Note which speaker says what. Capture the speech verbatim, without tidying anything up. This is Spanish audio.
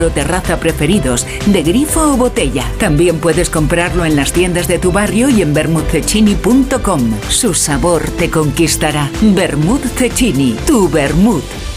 Speaker 1: o terraza preferidos, de grifo o botella. También puedes comprarlo en las tiendas de tu barrio y en vermouth cecchini punto com. Su sabor te conquistará. Vermouth Cecchini, tu vermouth.